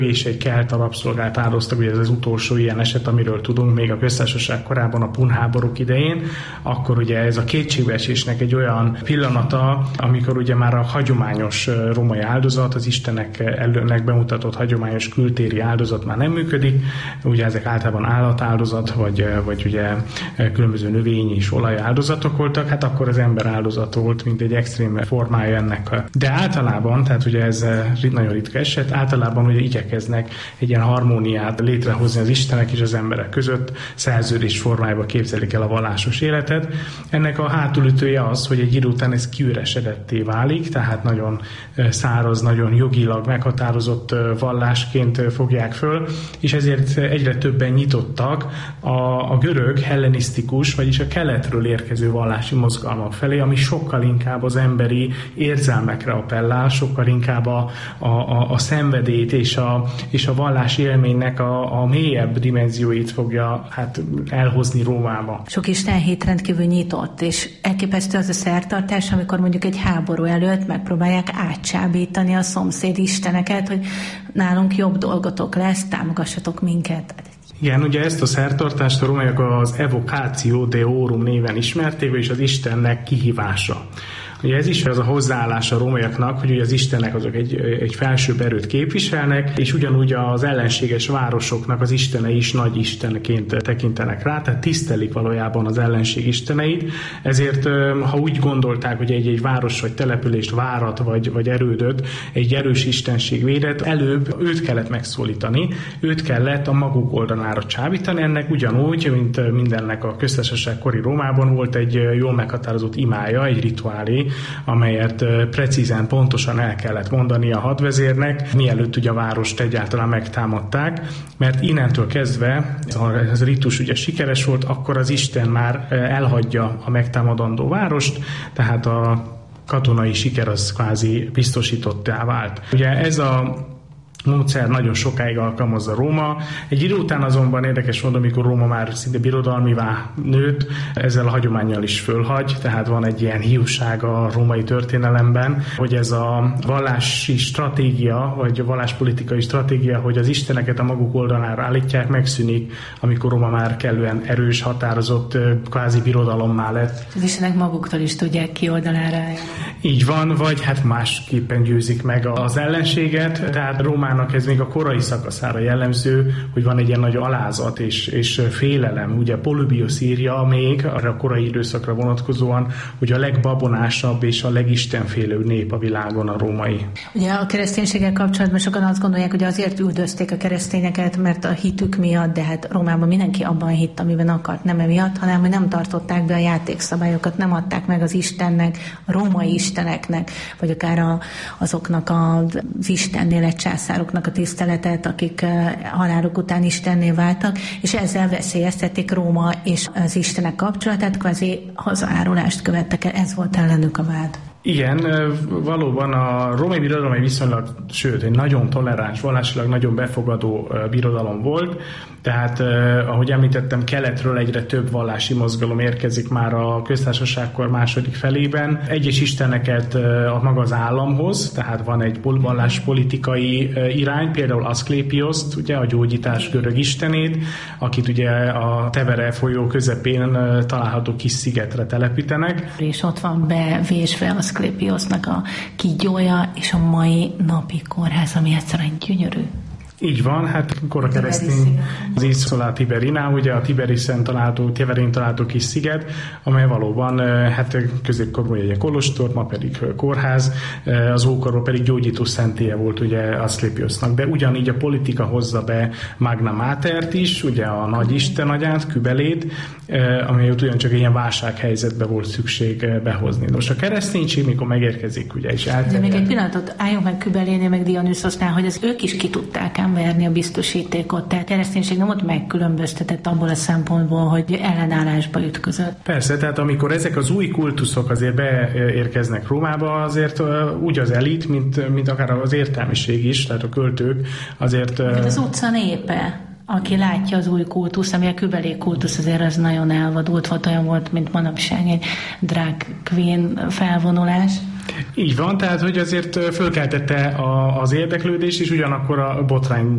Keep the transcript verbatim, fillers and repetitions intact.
és egy kelt rabszolgát áldoztak, ugye ez az utolsó ilyen eset, amiről tudunk még a köztársaság korában, a punháborúk idején, akkor ugye ez a kétségbeesésnek egy olyan pillanata, amikor ugye már a hagyományos római áldozat, az istenek előnek bemutatott hagyományos kültéri áldozat már nem működik, ugye ezek általában állatáldozat, vagy, vagy ugye különböző növény és olajáldozatok voltak, hát akkor az ember áldozat volt, mint egy extrém formája ennek. De általában, tehát ugye ez nagyon ritka eset, általában ugye igyekeznek egy ilyen harmóniát létrehozni az istenek és az emberek között, szerződés formájában képzelik el a vallásos életet. Ennek a hátulütője az, hogy egy idő után ez kiüresedetté válik, tehát nagyon száraz, nagyon jogilag meghatározott vallásként fogják föl, és ezért egyre többen nyitottak a, a görög, hellenisztikus, vagyis a keletről érkező vallási mozgalmak felé, ami sokkal inkább az emberi érzelmekre appellál, sokkal inkább a, a, a, a szenvedélyt és a, és a vallás élménynek a, a mélyebb dimenzióit fogja hát elhozni Rómába. Sok istenhét rendkívül nyitott, és elképesztő az a szertartás, amikor mondjuk egy háború előtt megpróbálják átcsábítani a szomszéd isteneket, hogy nálunk jobb dolgotok lesz, támogassatok minket. Igen, ugye ezt a szertartást a rómaiak az Evocatio Deorum néven ismerték, és az Istennek kihívása. Ugye ez is az a hozzáállás a rómaiaknak, hogy ugye az istenek azok egy, egy felsőbb erőt képviselnek, és ugyanúgy az ellenséges városoknak az istenei is nagy istenként tekintenek rá, tehát tisztelik valójában az ellenség isteneit. Ezért, ha úgy gondolták, hogy egy-egy város vagy települést, várat vagy, vagy erődöt egy erős istenség védett, előbb őt kellett megszólítani, őt kellett a maguk oldalára csábítani. Ennek ugyanúgy, mint mindennek a köztársaság kori Rómában volt egy jól meghatározott imája, egy rituálé, amelyet precízen, pontosan el kellett mondani a hadvezérnek, mielőtt ugye a várost egyáltalán megtámadták, mert innentől kezdve, ha ez a ritus ugye sikeres volt, akkor az Isten már elhagyja a megtámadandó várost, tehát a katonai siker az kvázi biztosítottá vált. Ugye ez a módszer nagyon sokáig alkalmazza Róma. Egy idő után azonban érdekes módon, amikor Róma már szinte birodalmivá nőtt, ezzel a hagyománnyal is fölhagy, tehát van egy ilyen hiúság a római történelemben, hogy ez a vallási stratégia, vagy a valláspolitikai stratégia, hogy az isteneket a maguk oldalára állítják, megszűnik, amikor Róma már kellően erős, határozott, kvázi birodalommá lett. Az istenek maguktól is tudják ki oldalára állni. Így van, vagy hát másképpen győzik meg az ellenséget, tehát Róma ez még a korai szakaszára jellemző, hogy van egy ilyen nagy alázat és, és félelem. Ugye Polybius írja még arra a korai időszakra vonatkozóan, hogy a legbabonásabb és a legistenfélőbb nép a világon a római. Ugye a kereszténységgel kapcsolatban sokan azt gondolják, hogy azért üldözték a keresztényeket, mert a hitük miatt, de hát Rómában mindenki abban hitt, amiben akart, nem emiatt, hanem hogy nem tartották be a játékszabályokat, nem adták meg az Istennek, a római isteneknek, vagy akár a, azoknak az Istennél egy császár a tiszteletet, akik haláluk után istenné váltak, és ezzel veszélyeztették Róma és az istenek kapcsolatát, kvázi hazaárulást követtek el. Ez volt ellenük a vád. Igen, valóban a római birodalom egy viszonylag, sőt, egy nagyon toleráns, vallásilag nagyon befogadó birodalom volt, tehát ahogy említettem, keletről egyre több vallási mozgalom érkezik már a köztársaságkor második felében. Egyes isteneket a maga az államhoz, tehát van egy valláspolitikai irány, például Aszklépioszt, ugye a gyógyítás görög istenét, akit ugye a Tevere folyó közepén található kis szigetre telepítenek. És ott van bevésve Aszklépiosnak a kígyója, és a mai napi kórház, ami egyszerűen gyönyörű. Így van, hát akkor a keresztény az Isola Tiberina, ugye a Tiberisen található, Tiberin található kis sziget, amely valóban hát középkorban egy kolostor, ma pedig kórház, az ókorban pedig gyógyító szentélye volt ugye Aszklépiosnak, de ugyanígy a politika hozza be Magna Matert is, ugye a nagy istenagyát, Kybelét, amely ott ugyancsak ilyen válsághelyzetbe volt szükség behozni. Most a kereszténység, mikor megérkezik, ugye is elterjed. De még egy pillanatot álljunk meg Kybelénél, meg Dionyszosnál, hogy az ők is ki tudták ám verni a biztosítékot. Tehát a kereszténység nem ott megkülönböztetett abból a szempontból, hogy ellenállásba ütközött. Persze, tehát amikor ezek az új kultuszok azért beérkeznek Rómába, azért úgy az elit, mint, mint akár az értelmiség is, tehát a költők azért... De az utca népe, aki látja az új kultusz, ami a Kybelé kultusz, azért az nagyon elvadult volt, olyan volt, mint manapság egy drag queen felvonulás. Így van, tehát hogy azért fölkeltette a, az érdeklődést, és ugyanakkor a botrány